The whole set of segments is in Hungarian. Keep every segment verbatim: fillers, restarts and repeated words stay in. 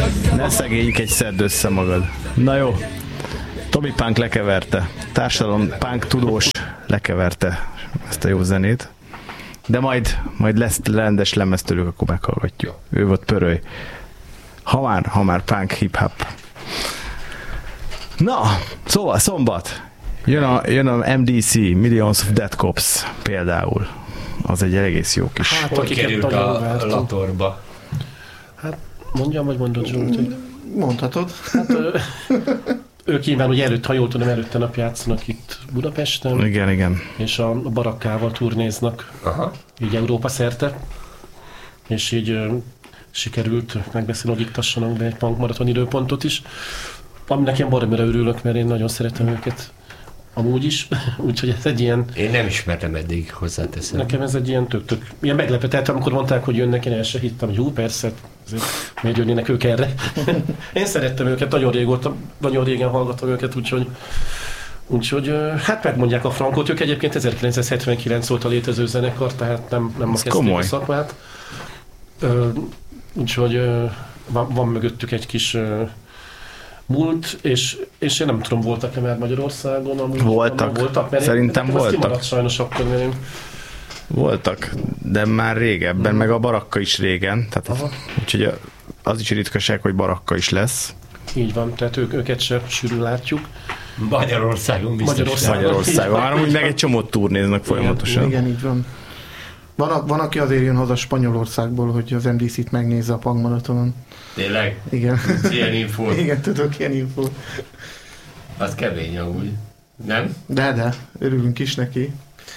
Ne szegényik egy szedd össze magad. Na jó. Tomi Punk lekeverte. Társadalom Punk tudós lekeverte ezt a jó zenét. De majd, majd lesz rendes lemez tőlük, akkor meghallgatjuk. Ő volt Pöröly. Ha már, ha már punk hip-hop. Na, szóval szombat. Jön a, jön a em dé cé, Millions of Dead Cops például. Az egy egész jó kis... Hát, hogy került a Latorba? Hát mondjam, vagy mondod, Zsolt? Mondhatod. Hát, ők nyilván ugye előtt, ha jól tudom, előtte nap játszanak itt Budapesten. Igen, igen. És a Barakkával turnéznak. Aha. Így Európa szerte. És így ö, sikerült megbeszélni, hogy iktassanak be egy punk maraton időpontot is. Aminek én baromira örülök, mert én nagyon szeretem őket. Amúgy is. Úgyhogy ez egy ilyen... Én nem ismertem eddig, hozzáteszem. Nekem ez egy ilyen tök-tök... Ilyen meglepő. Tehát amikor mondták, hogy jönnek, én el sem hittem, hogy jó, persze, miért jönnének ők erre. Én szerettem őket, nagyon régóta, nagyon régen hallgattam őket, úgyhogy... Úgyhogy hát megmondják a frankot, ők egyébként ezerkilencszázhetvenkilenc óta létező zenekar, tehát nem, nem ma kezdték a szakmát. Úgyhogy van, van mögöttük egy kis múlt, és, és én nem tudom, voltak-e már Magyarországon? Amúgy, voltak, voltak mert szerintem én, voltak. Sajnos akkor, mert én... Voltak, de már régebben, hmm. meg a Barakka is régen, tehát úgyhogy az is ritkaság, hogy Barakka is lesz. Így van, tehát ők, őket sem sűrű látjuk. Magyarországon biztos. Magyarországon. Magyarországon. Már úgy meg egy csomót turnéznek folyamatosan. Igen, igen, így van. Van, a, van, aki azért jön haza Spanyolországból, hogy az em dé cét megnézze a punk maratonon. Tényleg? Igen. Ilyen infót. Igen, tudok ilyen infót. Az kemény amúgy. Nem? De, de. Örülünk is neki.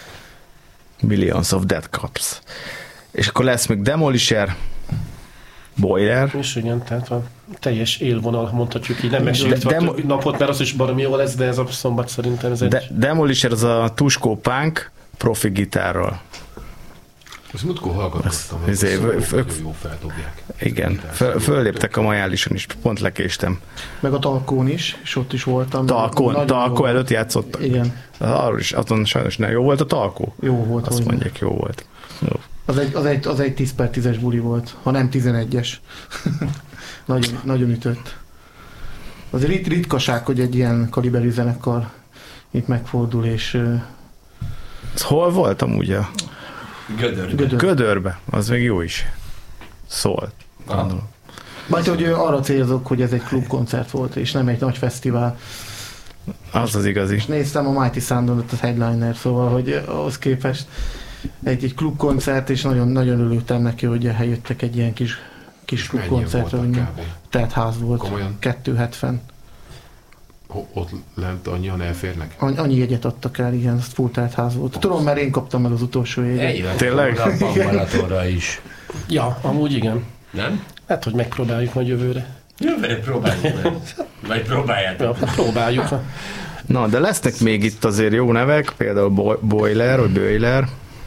Millions of Dead Cops. És akkor lesz még Demolisher, Boiler. És igen, tehát a teljes élvonal, mondhatjuk így, nem megsértve a többi napot, mert az is baromi jó lesz, de ez a szombat szerintem ez egy... De, Demolisher az a Tuskó Punk profi gitárral. Ezt múltkor hallgatottam, hogy ők jó feldobják. Igen, föl, fölléptek a Majálison is, pont lekéstem. Meg a Talkón is, és ott is voltam. Talkón, Talkó előtt játszottak. Igen. Arról is, azon sajnos nem jó volt a Talkó? Jó volt. Azt mondják, jó volt. Jó. Az egy, az, egy, az egy tíz per tízes buli volt, ha nem tizenegyes. nagyon, nagyon ütött. Azért itt ritkaság, hogy egy ilyen kaliberű zenekar itt megfordul, és... Ez hol volt amúgy a... Gödörbe. Gödör. Gödörbe, az még jó is. Szólt. Majd, hogy arra célzok, hogy ez egy klubkoncert volt, és nem egy nagy fesztivál. Az az igazi. És néztem a Mighty Soundon, a headliner, szóval, hogy ahhoz képest egy, egy klubkoncert, és nagyon, nagyon örültem neki, hogy eljöttek egy ilyen kis, kis klubkoncertre. Tehát ház volt. Komolyan? kétszázhetven. Ott lent annyian elférnek? Annyi, annyi jegyet adtak el, igen, ez full telt ház volt. Tudom, mert én kaptam meg az utolsó jegyet. Tényleg? A Maratonra is. Ja, amúgy igen. Nem? Hát, hogy megpróbáljuk majd jövőre. Jövőre próbáljuk meg. Vagy próbáljátok. Ja, próbáljuk. Na, de lesznek még itt azért jó nevek, például Boiler, vagy Boiler,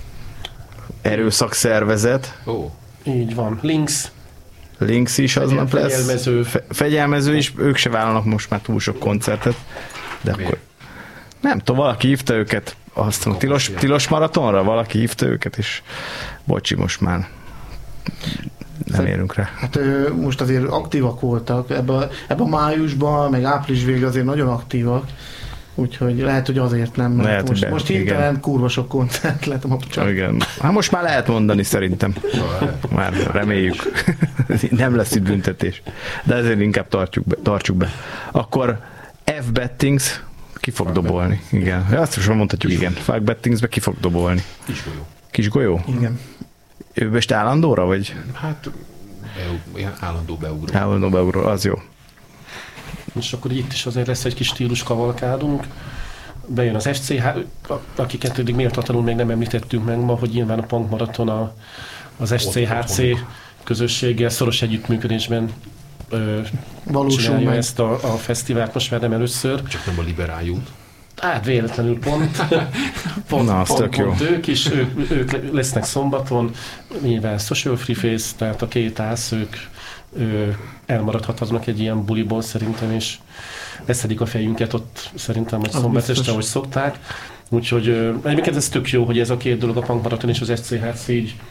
erőszakszervezet. Ó. Oh. Így van. Links. Links is aznap lesz. Fegyelmező. Fe, fegyelmező is, ők se vállalnak most már túl sok koncertet. De miért? akkor nem tudom, valaki hívta őket, azt mondom, tilos, tilos maratonra, valaki hívta őket, és bocsi, most már nem érünk rá. Hát most azért aktívak voltak, ebben ebbe a májusban, meg április végig azért nagyon aktívak, úgyhogy lehet, hogy azért nem, mert lehet, most, be, most hirtelen kurva sok koncert lett a csak. Igen. Hát most már lehet mondani szerintem. Már reméljük. Nem lesz itt büntetés. De ezért inkább tartjuk be, tartsuk be. Akkor F Bettings ki fog Fuck dobolni. Bet. Igen. Azt is mondhatjuk, igen. Fuck Bettingsbe ki fog dobolni. Kisgolyó. Kisgolyó? Igen. Ő most állandóra, vagy? Hát ilyen állandó beugró. Állandó beugró, az jó. És akkor itt is azért lesz egy kis stílus kavalkádunk. Bejön az ef cé há, akiket eddig méltatlanul még nem említettünk meg ma, hogy nyilván a punk maraton a, az es cé há cé közösséggel szoros együttműködésben ö, csinálja meg ezt a, a fesztivált, most már nem először. Csak nem a liberáljút. Hát véletlenül pont. pont, Na, pont, pont ők is, ők, ők lesznek szombaton, nyilván Social Free Face, tehát a két ász, ők ő, elmaradhatnak egy ilyen buliból szerintem, és leszedik a fejünket ott szerintem, hogy szombat este, ahogy szokták. Úgyhogy egyébként ez tök jó, hogy ez a két dolog, a punk maraton és az es cé há cé így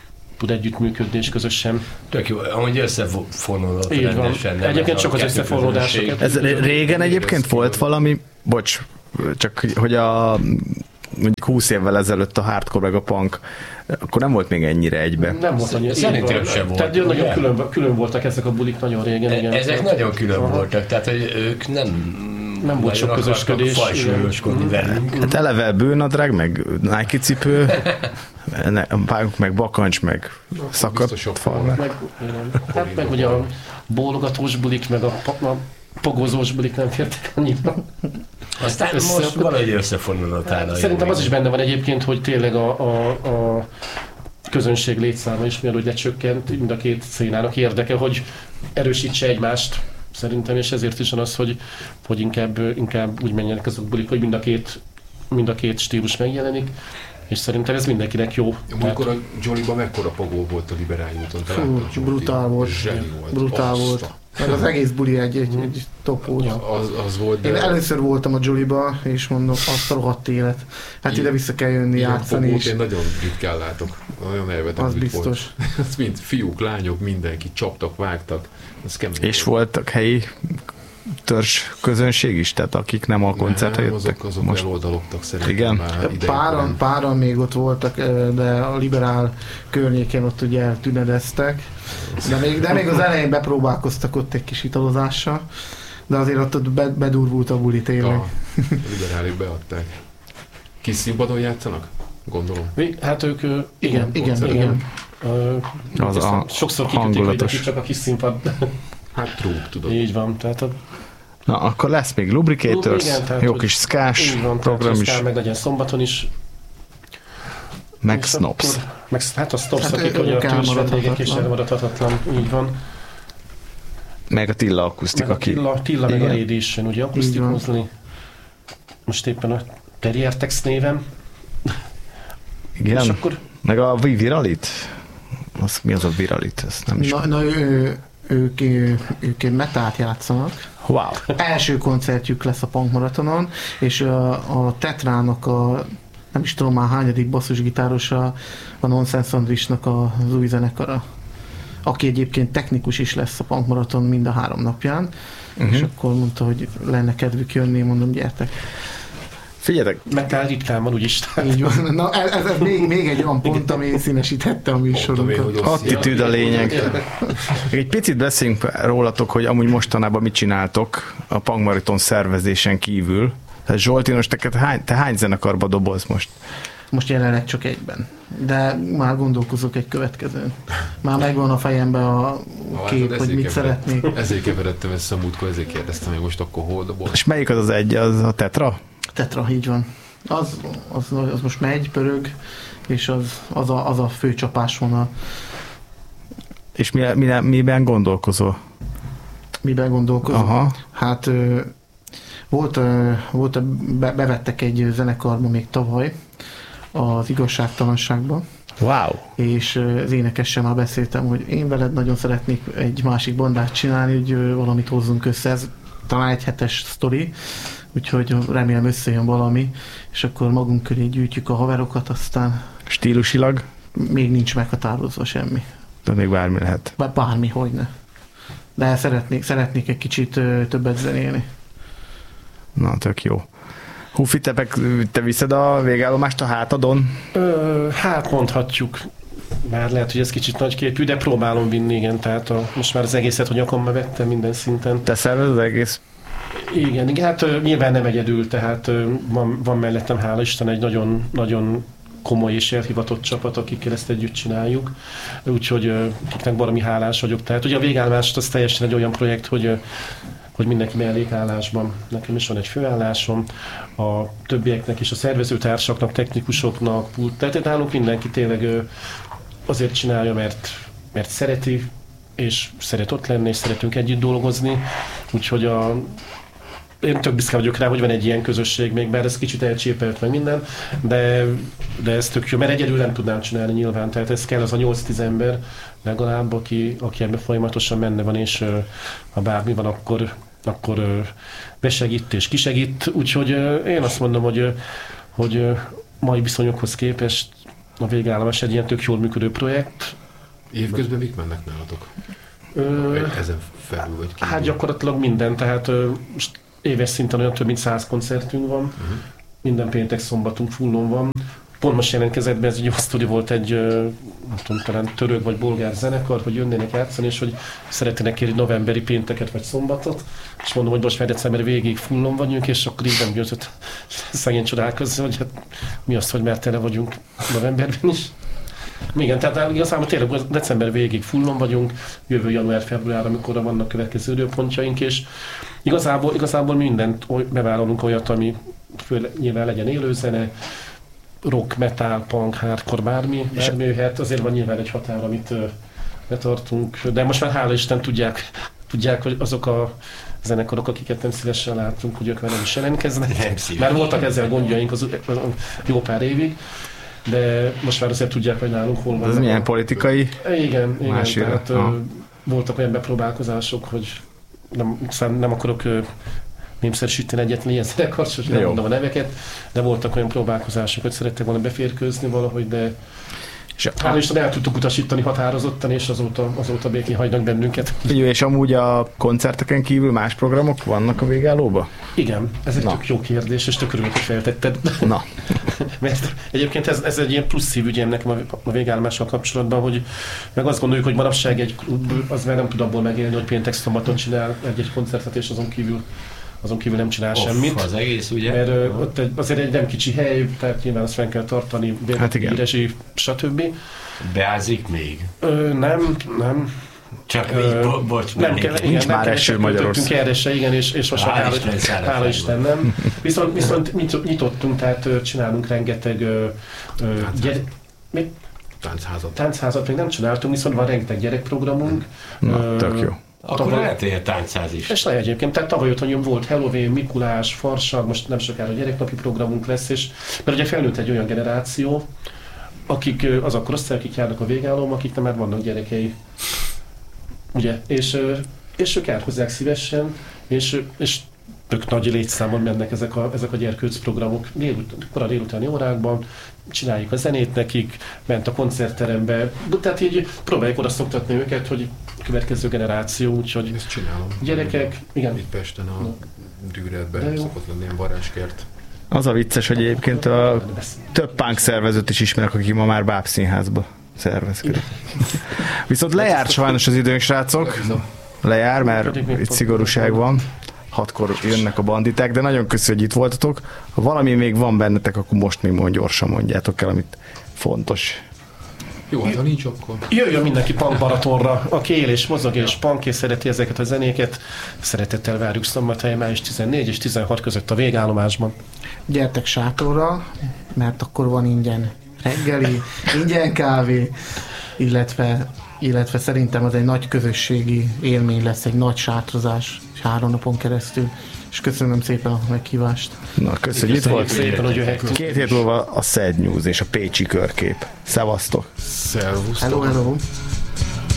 tud együttműködni és közösen. Tök jó, amúgy összefonódott Így van. rendesen. nem Egyébként ez csak a az kettő összefonódásokat. közönség. Ez régen egyébként volt valami, bocs, csak hogy a mondjuk húsz évvel ezelőtt a hardcore meg a punk, akkor nem volt még ennyire egybe. Nem volt annyira. Szerintem így van. sem volt, Tehát nagyon ugye? külön, külön voltak ezek a bulik nagyon régen. E- Igen. Ezek Tehát- nagyon külön Aha. voltak, tehát hogy ők nem Nem volt sok nagyon közösködés, akartak fajsúlyoskodni igen. velünk. Hát eleve bőnadrág, meg Nike cipő, ne- punk, meg bakancs, meg szakadt biztos sok farmer. Meg, igen. Hát meg ugye a bólogatós bulik, meg a, pa- a pogozós bulik nem fértek annyira. Aztán Össze- most valahogy összefonódott áll. a Szerintem jó az is benne van egyébként, hogy tényleg a, a, a közönség létszáma is mielőtt lecsökkent, mind a két szénának érdeke, hogy erősítse egymást szerintem, és ezért is van az, hogy, hogy inkább, inkább úgy menjenek azok bulik, hogy mind a két, mind a két stílus megjelenik, és szerintem ez mindenkinek jó. Amikor a Jollyban mekkora pogó volt a Liberális úton? Te Fú, láttad, Jolly? brutál volt. Zseni volt. Brutál Azt volt. a- Meg az egész buli egy, egy, egy top volt. Ja. Az, az volt, de... Én először voltam a Jollyba, és mondom, azt a rohadt élet. Hát ide vissza kell jönni ilyen játszani pogót is. én nagyon ritkán látok. Nagyon elvetett Az buli volt. biztos. Ez mind fiúk, lányok, mindenki csaptak, vágtak. Ez kemény És volt. voltak helyi törzs közönség is, tehát akik nem a koncertre Nem, jöttek. azok, azok Most eloldalogtak szerintem Igen? már idejükben. Páran, páran még ott voltak, de a liberál környéken ott ugye eltünedeztek. De még, de még az elején bepróbálkoztak ott egy kis italozással. De azért ott, ott be, bedurvult a buli tényleg. A liberális beadták. Kis színpadon játszanak? Gondolom. Mi? Hát ők, ö, Igen, igen, igen. igen. Ö, Az aztán a sokszor kikötik, hogy hangulatos. neki csak a kis színpad. Hát trúk, tudod. Így van, tehát a, Na, akkor lesz még Lubricators, Igen, tehát, jó hogy- kis skás így van, program tehát is, aztán meg legyen szombaton is. meg És Snops. akkor- Meg, hát a Snops, Hát akik ők ugye a törzs vendégek és elmaradhatatlan. elmaradhatatlan, így van. Meg a Tilla Akusztik, Meg a aki... Tilla, Tilla meg a Igen. Radiation, ugye Így van. akusztikozni. Most éppen a Terriertex néven. És Igen, akkor meg a Vi- Viralit. Az, mi az a Viralit? Ezt nem is... Na, na ő, ők, ők metált játszanak. Wow. Első koncertjük lesz a Punk Maratonon, és a, a Tetrának a nem is tudom már hányadik basszusgitárosa, a Nonsense Andrisnak az új zenekara, aki egyébként technikus is lesz a Punk Maraton mind a három napján, uh-huh. és akkor mondta, hogy lenne kedvük jönni, mondom, gyertek. Figyeljetek, metal ritkán van úgyis. Így van. Na, ez, ez még, még egy olyan pont, ami színesítette a műsorunkat. attitűd a lényeg. Egy picit beszéljünk rólatok, hogy amúgy mostanában mit csináltok a Punk Marathon szervezésen kívül. Tehát Zsoltinos, te hány, te hány zenekarba doboz most? Most jelenleg csak egyben. De már gondolkozok egy következőn. Már megvan a fejemben a kép, hogy mit szeretnék. Ezért keveredtem össze a múltkor, ezért kérdeztem, hogy most akkor hol doboz. És melyik az az egy, az a Tetra? Tetra, így van. Az, az, az most megy, pörög, és az, az, a, az a fő csapásvonal. És mi, mi, miben gondolkozol? Miben gondolkozom? Aha. Hát ö, volt, ö, volt be, bevettek egy zenekarba még tavaly, az igazságtalanságban, Wow. és ö, az énekessel már beszéltem, hogy én veled nagyon szeretnék egy másik bandát csinálni, hogy ö, valamit hozzunk össze. Ez talán egy hetes sztori, úgyhogy remélem összejön valami, és akkor magunk köré gyűjtjük a haverokat, aztán Stílusilag? még nincs meghatározva semmi. De még bármi lehet. Bár bármi, hogyne. De szeretnék, szeretnék egy kicsit ö, többet zenélni. Na, tök jó. Hufi, te, meg, te viszed a végállomást a hátadon? Ö, hát mondhatjuk. Már lehet, hogy ez kicsit nagyképű, de próbálom vinni, igen. Tehát a, most már az egészet, hogy nyakomba vettem minden szinten. Te szervez az egész? Igen, igen, hát ö, nyilván nem egyedül, tehát ö, van, van mellettem, hála Isten, egy nagyon, nagyon komoly és elhivatott csapat, akikkel ezt együtt csináljuk, úgyhogy ö, akiknek valami hálás vagyok. Tehát ugye a végállást az teljesen egy olyan projekt, hogy ö, hogy mindenki mellékállásban. Nekem is van egy főállásom, a többieknek is, a szervezőtársaknak, technikusoknak, pult, tehát nálunk mindenki tényleg ö, azért csinálja, mert, mert szereti, és szeret ott lenni, és szeretünk együtt dolgozni, úgyhogy a én tök büszke vagyok rá, hogy van egy ilyen közösség még, bár ez kicsit elcsépelt meg minden, de, de ez tök jó, mert egyedül nem tudnám csinálni nyilván, tehát ez kell az a nyolc-tíz ember legalább, aki, aki ebben folyamatosan menne van, és ö, ha bármi van, akkor, akkor ö, besegít és kisegít, úgyhogy ö, én azt mondom, hogy, ö, hogy ö, mai viszonyokhoz képest a végállomás egy ilyen tök jól működő projekt, Évközben mik mennek nálatok? Ö, Ezen felül vagy kívül? hát gyakorlatilag minden, tehát ö, most éves szinten olyan több mint száz koncertünk van, uh-huh. minden péntek, szombatunk fullon van. Pont most jelentkezett be, ez egy jó sztori volt, egy ö, nem tudom, talán török vagy bolgár zenekar, hogy jönnének játszani, és hogy szeretnének kérni novemberi pénteket vagy szombatot, és mondom, hogy most már december végéig fullon vagyunk, és akkor így nem győzött szegény csodálkozni, hogy hát mi az, hogy már tele vagyunk novemberben is. Igen, tehát igazából tényleg december végig fullon vagyunk, jövő január-február, amikor vannak következő időpontjaink, és igazából, igazából mindent oly, bevállalunk olyat, ami főle, nyilván legyen élőzene, rock, metal, punk, hardcore, bármi, bármi jöhet, azért van nyilván egy határ, amit uh, betartunk, de most már hála Isten tudják, tudják, hogy azok a zenekarok, akiket nem szívesen látunk, hogy ők már nem is jelentkeznek. Már voltak ezzel gondjaink az, az, jó pár évig, de most már azért tudják, hogy nálunk hol van. Ez milyen politikai? Igen, igen, Más tehát uh, voltak olyan bepróbálkozások, hogy nem, nem akarok uh, népszerűsíteni egyetlen ilyen zenekart, sosem nem mondom a neveket, de voltak olyan próbálkozások, hogy szerettek volna beférkőzni valahogy, de és hál' Isten el tudtuk utasítani határozottan, és azóta, azóta békén hagynak bennünket. Jó, és amúgy a koncerteken kívül más programok vannak a végállóba? Igen, ez egy Na. tök jó kérdés, és tök örülök, hogy feltetted. Na. Mert egyébként ez, ez egy ilyen plusz szívügyem nekem a, a végállomással kapcsolatban, hogy meg azt gondoljuk, hogy manapság egy klub az már nem tud abból megélni, hogy péntek szombaton csinál egy-egy koncertet, és azon kívül azon kívül nem csinál Off, semmit. Az egész, ugye? Mert uh, ott egy, azért egy nem kicsi hely, tehát nyilván azt fenn kell tartani, hát rezsi, stb. Beázik még? Ö, nem, nem. Csak uh, így, bo- bocs, nem kell, igen, nincs nem már eső Magyarországon. Erre se, igen, és, és most hála Isten, hála Isten nem. Viszont, viszont nyitottunk, tehát csinálunk rengeteg uh, uh, gyere, mit? Táncházat. Táncházat még nem csináltunk, viszont van rengeteg gyerekprogramunk. Na, tök jó. Akkor tavaly, lehet, hogy a táncház is. És lehet egyébként, tehát tavaly otthon volt Halloween, Mikulás, Farság, most nem sokára gyereknapi programunk lesz, és mert ugye felnőtt egy olyan generáció, akik az a korosztály, akik járnak a végállóba, akiknek már vannak gyerekei. Ugye, és, és ők elhozzák szívesen, és, és tök nagy létszámon mennek ezek a, ezek a gyerkőc programok. Délut, kora délutáni órákban csináljuk a zenét nekik, ment a koncertterembe, tehát így próbáljuk oda szoktatni őket, hogy következő generáció, úgyhogy ezt csinálom. Gyerekek, igen. Itt Pesten a Düredben szokott lenni ilyen varázskert. Az a vicces, hogy egyébként a több punk szervezőt is ismerek, akik ma már bábszínházba szervezkedik. Viszont lejárt sajnos az időnk, srácok. Lejár, mert itt szigorúság van. Hatkor jönnek a banditák, de nagyon köszönjük, hogy itt voltatok. Ha valami még van bennetek, akkor most még mond, gyorsan mondjátok el, amit fontos. Jó, hát ha nincs, akkor... Jöjjön mindenki punk maratonra, aki él és mozog és punk és szereti ezeket a zenéket. Szeretettel várjuk Szombathelyen május tizennégy és tizenhat között a végállomásban. Gyertek sátorra, mert akkor van ingyen reggeli, ingyen kávé, illetve, illetve szerintem az egy nagy közösségi élmény lesz, egy nagy sátrozás három napon keresztül. És köszönöm szépen a meghívást. Na, köszönjük, itt volt. Szépen, hogy jöhettünk. Két hét múlva a Szed News és a Pécsi Körkép. Szevasztok! Szervusztok! Hello, hello!